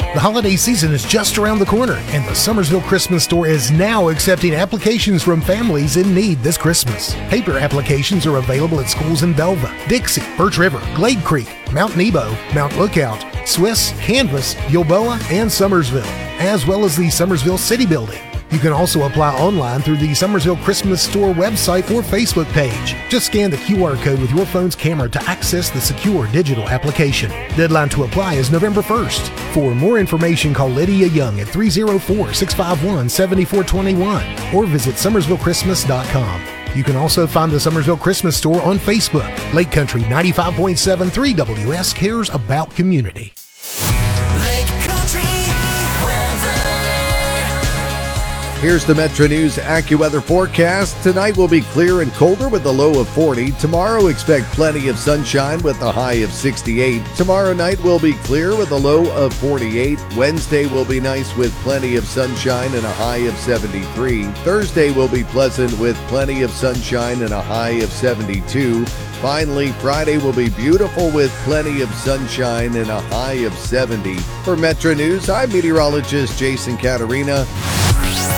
The holiday season is just around the corner, and the Summersville Christmas Store is now accepting applications from families in need this Christmas. Paper applications are available at schools in Belva, Dixie, Birch River, Glade Creek, Mount Nebo, Mount Lookout, Swiss, Canvas, Gilboa, and Summersville, as well as the Summersville City Building. You can also apply online through the Summersville Christmas Store website or Facebook page. Just scan the QR code with your phone's camera to access the secure digital application. Deadline to apply is November 1st. For more information, call Lydia Young at 304-651-7421 or visit summersvillechristmas.com. You can also find the Summersville Christmas Store on Facebook. Lake Country 95.73 WS cares about community. Here's the Metro News AccuWeather forecast. Tonight will be clear and colder with a low of 40. Tomorrow expect plenty of sunshine with a high of 68. Tomorrow night will be clear with a low of 48. Wednesday will be nice with plenty of sunshine and a high of 73. Thursday will be pleasant with plenty of sunshine and a high of 72. Finally, Friday will be beautiful with plenty of sunshine and a high of 70. For Metro News, I'm meteorologist Jason Caterina.